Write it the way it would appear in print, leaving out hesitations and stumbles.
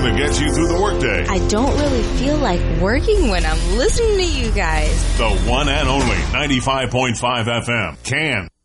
to get you through the workday. I don't really feel like working when I'm listening to you guys. The one and only 95.5 FM. Can.